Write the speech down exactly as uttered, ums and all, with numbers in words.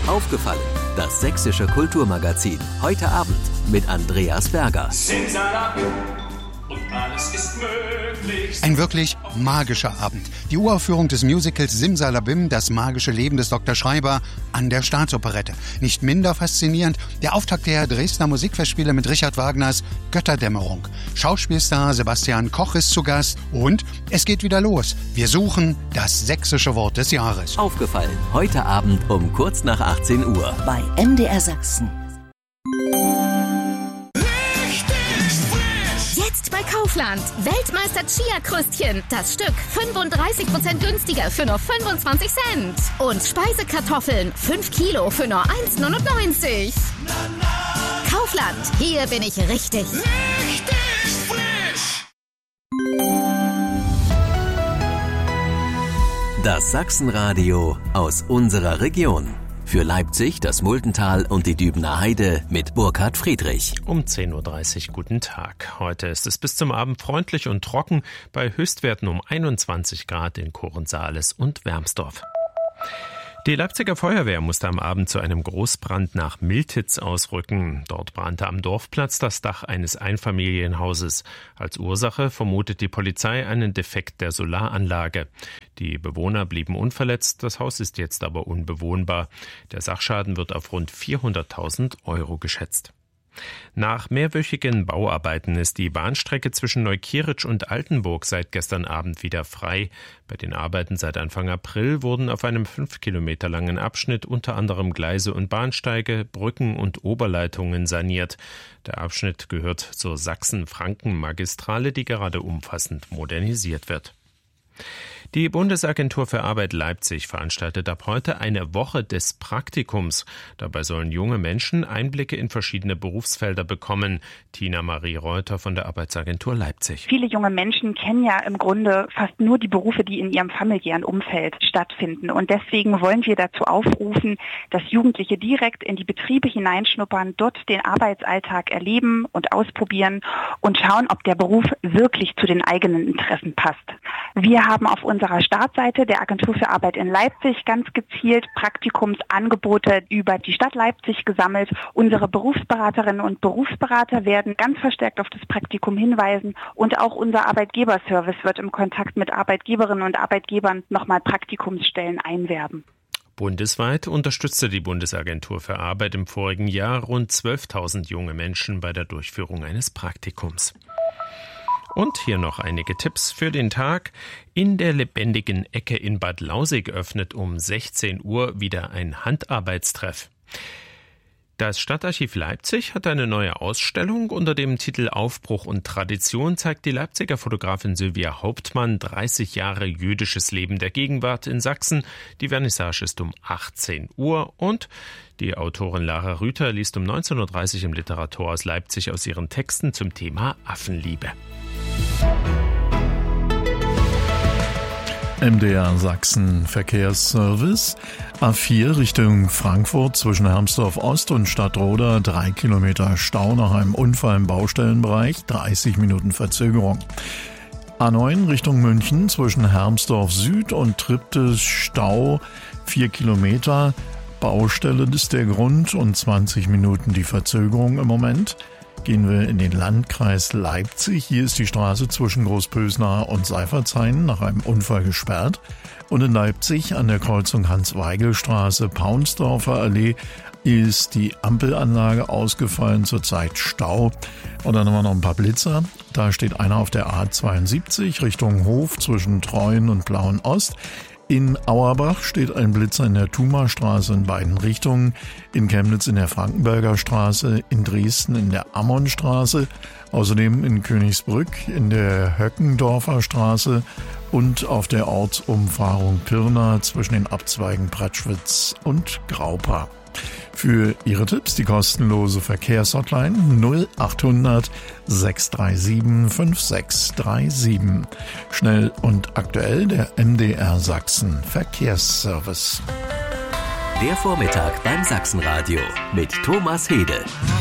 Aufgefallen, das sächsische Kulturmagazin. Heute Abend mit Andreas Berger. Und alles ist möglich. Ein wirklich magischer Abend. Die Uraufführung des Musicals Simsalabim, das magische Leben des Doktor Schreiber, an der Staatsoperette. Nicht minder faszinierend der Auftakt der Dresdner Musikfestspiele mit Richard Wagners Götterdämmerung. Schauspielstar Sebastian Koch ist zu Gast und es geht wieder los. Wir suchen das sächsische Wort des Jahres. Aufgefallen, heute Abend um kurz nach achtzehn Uhr. Bei M D R Sachsen. Bei Kaufland. Weltmeister Chia-Krüstchen. Das Stück fünfunddreißig Prozent günstiger für nur fünfundzwanzig Cent. Und Speisekartoffeln. fünf Kilo für nur eins neunundneunzig. Kaufland. Hier bin ich richtig. Richtig frisch. Das Sachsenradio aus unserer Region. Für Leipzig, das Muldental und die Dübener Heide mit Burkhard Friedrich. Um zehn Uhr dreißig, guten Tag. Heute ist es bis zum Abend freundlich und trocken, bei Höchstwerten um einundzwanzig Grad in Korensaales und Wermsdorf. Die Leipziger Feuerwehr musste am Abend zu einem Großbrand nach Miltitz ausrücken. Dort brannte am Dorfplatz das Dach eines Einfamilienhauses. Als Ursache vermutet die Polizei einen Defekt der Solaranlage. Die Bewohner blieben unverletzt, das Haus ist jetzt aber unbewohnbar. Der Sachschaden wird auf rund vierhunderttausend Euro geschätzt. Nach mehrwöchigen Bauarbeiten ist die Bahnstrecke zwischen Neukirch und Altenburg seit gestern Abend wieder frei. Bei den Arbeiten seit Anfang April wurden auf einem fünf Kilometer langen Abschnitt unter anderem Gleise und Bahnsteige, Brücken und Oberleitungen saniert. Der Abschnitt gehört zur Sachsen-Franken-Magistrale, die gerade umfassend modernisiert wird. Die Bundesagentur für Arbeit Leipzig veranstaltet ab heute eine Woche des Praktikums. Dabei sollen junge Menschen Einblicke in verschiedene Berufsfelder bekommen. Tina Marie Reuter von der Arbeitsagentur Leipzig. Viele junge Menschen kennen ja im Grunde fast nur die Berufe, die in ihrem familiären Umfeld stattfinden. Und deswegen wollen wir dazu aufrufen, dass Jugendliche direkt in die Betriebe hineinschnuppern, dort den Arbeitsalltag erleben und ausprobieren und schauen, ob der Beruf wirklich zu den eigenen Interessen passt. Wir haben auf unserer Startseite der Agentur für Arbeit in Leipzig ganz gezielt Praktikumsangebote über die Stadt Leipzig gesammelt. Unsere Berufsberaterinnen und Berufsberater werden ganz verstärkt auf das Praktikum hinweisen und auch unser Arbeitgeberservice wird im Kontakt mit Arbeitgeberinnen und Arbeitgebern nochmal Praktikumsstellen einwerben. Bundesweit unterstützte die Bundesagentur für Arbeit im vorigen Jahr rund zwölftausend junge Menschen bei der Durchführung eines Praktikums. Und hier noch einige Tipps für den Tag. In der lebendigen Ecke in Bad Lausick öffnet um sechzehn Uhr wieder ein Handarbeitstreff. Das Stadtarchiv Leipzig hat eine neue Ausstellung unter dem Titel Aufbruch und Tradition, zeigt die Leipziger Fotografin Sylvia Hauptmann dreißig Jahre jüdisches Leben der Gegenwart in Sachsen. Die Vernissage ist um achtzehn Uhr und die Autorin Lara Rüther liest um neunzehn Uhr dreißig im Literaturhaus Leipzig aus ihren Texten zum Thema Affenliebe. M D R Sachsen Verkehrsservice. A vier Richtung Frankfurt zwischen Hermsdorf Ost und Stadtroda. Drei Kilometer Stau nach einem Unfall im Baustellenbereich. dreißig Minuten Verzögerung. A neun Richtung München zwischen Hermsdorf Süd und Triptis Stau. Vier Kilometer. Baustelle ist der Grund und zwanzig Minuten die Verzögerung im Moment. Gehen wir in den Landkreis Leipzig. Hier ist die Straße zwischen Großpösnacher und Seifertshain nach einem Unfall gesperrt. Und in Leipzig an der Kreuzung Hans-Weigel-Straße, Paunsdorfer Allee, ist die Ampelanlage ausgefallen, zurzeit Stau. Und dann haben wir noch ein paar Blitzer. Da steht einer auf der A zweiundsiebzig Richtung Hof zwischen Treuen und Blauen Ost. In Auerbach steht ein Blitzer in der Thumastraße in beiden Richtungen, in Chemnitz in der Frankenberger Straße, in Dresden in der Ammonstraße, außerdem in Königsbrück in der Höckendorfer Straße und auf der Ortsumfahrung Pirna zwischen den Abzweigen Pratschwitz und Graupa. Für Ihre Tipps die kostenlose Verkehrshotline null achthundert sechs drei sieben fünf sechs drei sieben. Schnell und aktuell der M D R Sachsen Verkehrsservice. Der Vormittag beim Sachsenradio mit Thomas Hede.